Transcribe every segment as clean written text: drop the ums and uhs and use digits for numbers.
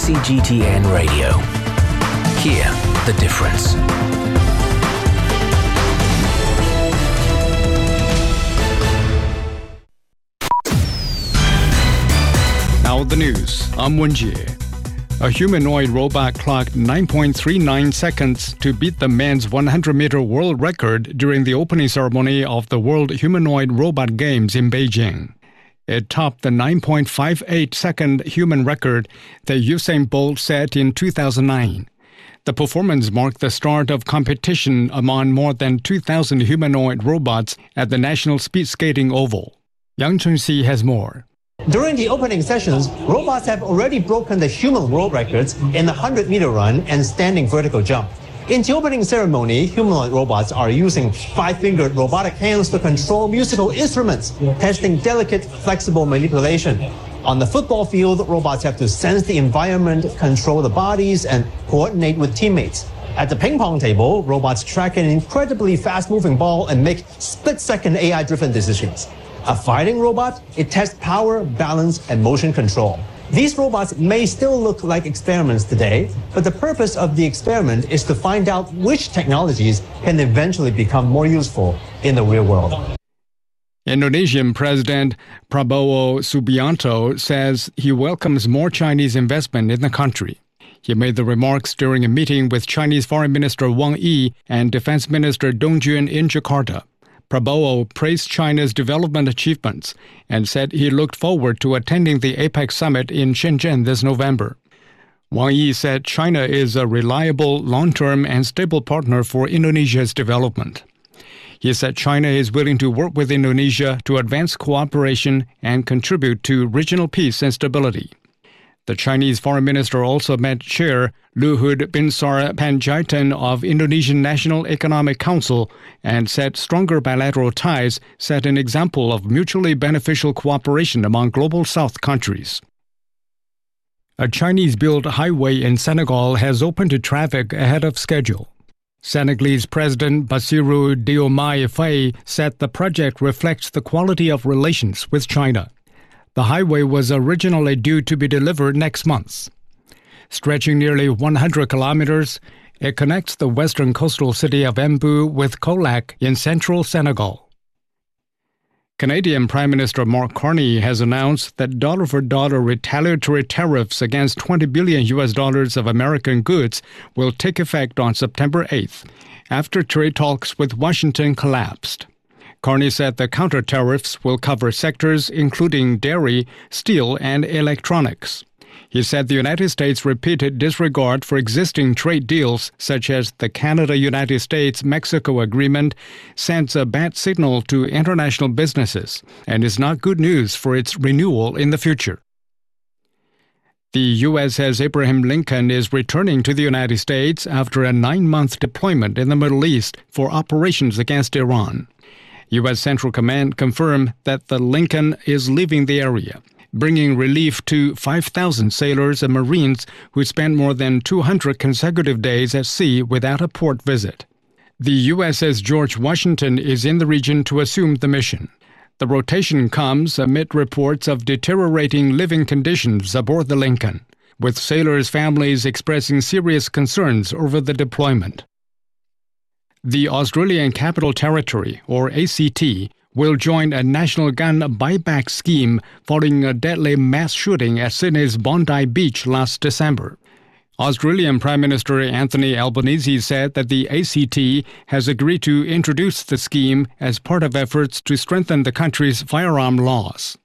CGTN Radio. Hear the difference. Now the news. I'm Wenjie. A humanoid robot clocked 9.39 seconds to beat the men's 100-meter world record during the opening ceremony of the World Humanoid Robot Games in Beijing. It topped the 9.58-second human record that Usain Bolt set in 2009. The performance marked the start of competition among more than 2,000 humanoid robots at the National Speed Skating Oval. Yang Chunxi has more. During the opening sessions, robots have already broken the human world records in the 100-meter run and standing vertical jump. In the opening ceremony, humanoid robots are using 5-fingered robotic hands to control musical instruments, testing delicate, flexible manipulation. On the football field, robots have to sense the environment, control the bodies, and coordinate with teammates. At the ping pong table, robots track an incredibly fast-moving ball and make split-second AI-driven decisions. A fighting robot, it tests power, balance, and motion control. These robots may still look like experiments today, but the purpose of the experiment is to find out which technologies can eventually become more useful in the real world. Indonesian President Prabowo Subianto says he welcomes more Chinese investment in the country. He made the remarks during a meeting with Chinese Foreign Minister Wang Yi and Defense Minister Dong Jun in Jakarta. Prabowo praised China's development achievements and said he looked forward to attending the APEC summit in Shenzhen this November. Wang Yi said China is a reliable, long-term and stable partner for Indonesia's development. He said China is willing to work with Indonesia to advance cooperation and contribute to regional peace and stability. The Chinese foreign minister also met Chair Luhut Binsar Panjaitan of Indonesian National Economic Council and said stronger bilateral ties set an example of mutually beneficial cooperation among Global South countries. A Chinese-built highway in Senegal has opened to traffic ahead of schedule. Senegalese President Bassirou Diomaye Faye said the project reflects the quality of relations with China. The highway was originally due to be delivered next month. Stretching nearly 100 kilometers, it connects the western coastal city of Embu with Colac in central Senegal. Canadian Prime Minister Mark Carney has announced that dollar-for-dollar retaliatory tariffs against $20 billion of American goods will take effect on September 8th, after trade talks with Washington collapsed. Carney said the counter-tariffs will cover sectors including dairy, steel, and electronics. He said the United States' repeated disregard for existing trade deals, such as the Canada-United States-Mexico agreement, sends a bad signal to international businesses and is not good news for its renewal in the future. The U.S. says Abraham Lincoln is returning to the United States after a 9-month deployment in the Middle East for operations against Iran. U.S. Central Command confirmed that the Lincoln is leaving the area, bringing relief to 5,000 sailors and Marines who spent more than 200 consecutive days at sea without a port visit. The USS George Washington is in the region to assume the mission. The rotation comes amid reports of deteriorating living conditions aboard the Lincoln, with sailors' families expressing serious concerns over the deployment. The Australian Capital Territory, or ACT, will join a national gun buyback scheme following a deadly mass shooting at Sydney's Bondi Beach last December. Australian Prime Minister Anthony Albanese said that the ACT has agreed to introduce the scheme as part of efforts to strengthen the country's firearm laws.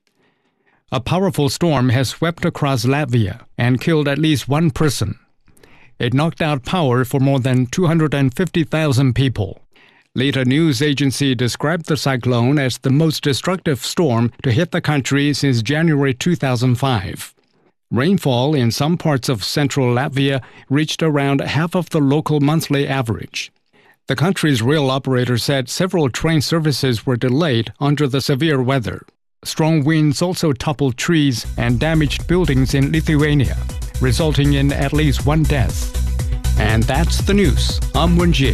A powerful storm has swept across Latvia and killed at least one person. It knocked out power for more than 250,000 people. Later news agency described the cyclone as the most destructive storm to hit the country since January 2005. Rainfall in some parts of central Latvia reached around half of the local monthly average. The country's rail operator said several train services were delayed under the severe weather. Strong winds also toppled trees and damaged buildings in Lithuania, resulting in at least one death. And that's the news. I'm Wenjie.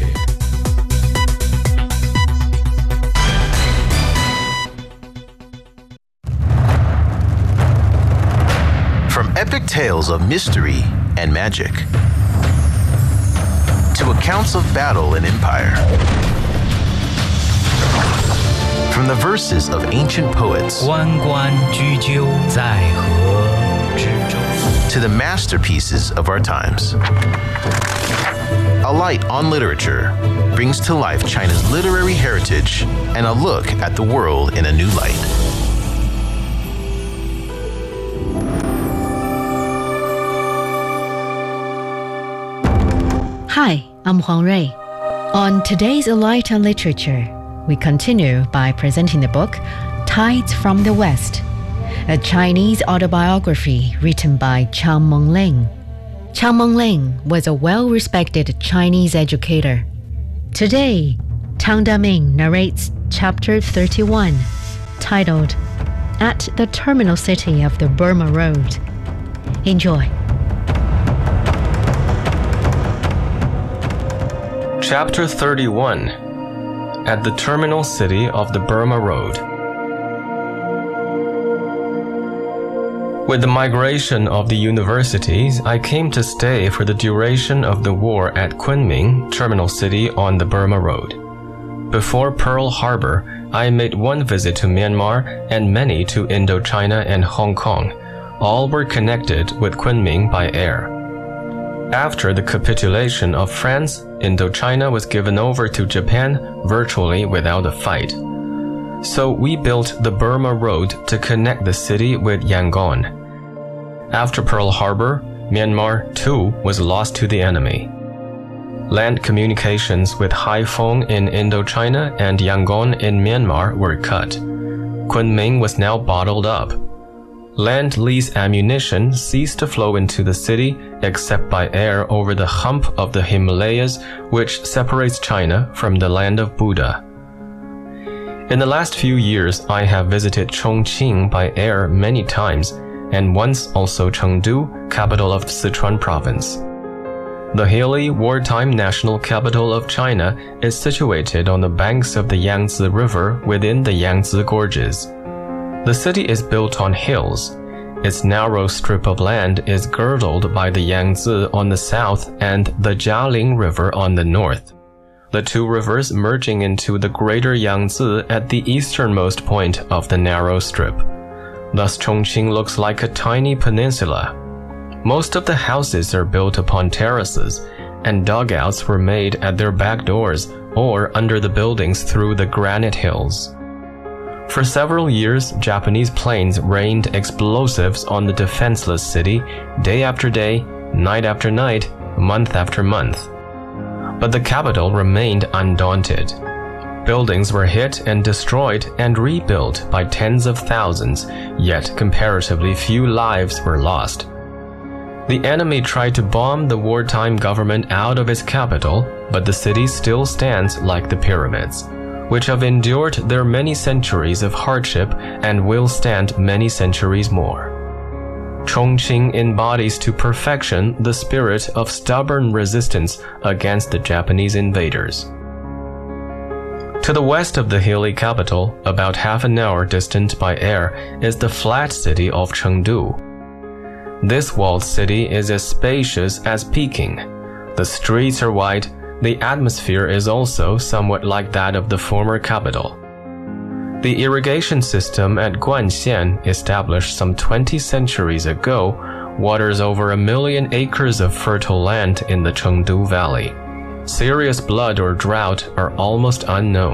From Epic tales of mystery and magic, to accounts of battle and empire. From the verses of ancient poets 关关雎鸠，在河之洲 to the masterpieces of our times. A Light on Literature brings to life China's literary heritage and a look at the world in a new light. Hi, I'm Huang Rui. On today's A Light on Literature, we continue by presenting the book Tides from the West, a Chinese autobiography written by Chang Mengling. Chang Mengling was a well-respected Chinese educator. Today, Tang Daming narrates Chapter 31, titled At the Terminal City of the Burma Road. Enjoy. Chapter 31, At the Terminal City of the Burma Road. With the migration of the universities, I came to stay for the duration of the war at Kunming, terminal city on the Burma Road. Before Pearl Harbor, I made one visit to Myanmar and many to Indochina and Hong Kong. All were connected with Kunming by air. After the capitulation of France, Indochina was given over to Japan virtually without a fight. So we built the Burma Road to connect the city with Yangon. After Pearl Harbor, Myanmar too was lost to the enemy. Land communications with Haiphong in Indochina and Yangon in Myanmar were cut. Kunming was now bottled up. Land-lease ammunition ceased to flow into the city except by air over the hump of the Himalayas, which separates China from the land of Buddha. In the last few years, I have visited Chongqing by air many times, and once also Chengdu, capital of Sichuan province. The hilly, wartime national capital of China is situated on the banks of the Yangtze River within the Yangtze Gorges. The city is built on hills. Its narrow strip of land is girdled by the Yangtze on the south and the Jialing River on the north, the two rivers merging into the greater Yangtze at the easternmost point of the narrow strip. Thus Chongqing looks like a tiny peninsula. Most of the houses are built upon terraces, and dugouts were made at their back doors or under the buildings through the granite hills. For several years, Japanese planes rained explosives on the defenseless city, day after day, night after night, month after month. But the capital remained undaunted. Buildings were hit and destroyed and rebuilt by tens of thousands, yet comparatively few lives were lost. The enemy tried to bomb the wartime government out of its capital, but the city still stands like the pyramids, which have endured their many centuries of hardship and will stand many centuries more. Chongqing embodies to perfection the spirit of stubborn resistance against the Japanese invaders. To the west of the hilly capital, about half an hour distant by air, is the flat city of Chengdu. This walled city is as spacious as Peking. The streets are wide. The atmosphere is also somewhat like that of the former capital. The irrigation system at Guanxian, established some 20 centuries ago, waters over 1 million acres of fertile land in the Chengdu Valley. Serious flood or drought are almost unknown.